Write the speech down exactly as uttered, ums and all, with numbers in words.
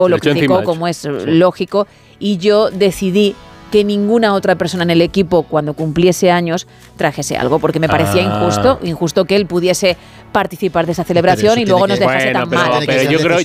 o lo criticó, como es sí. lógico, y yo decidí que ninguna otra persona en el equipo, cuando cumpliese años, trajese algo, porque me parecía ah. injusto, injusto que él pudiese participar de esa celebración y luogo nos dejase bueno, tan pero, mal. Pero yo creo,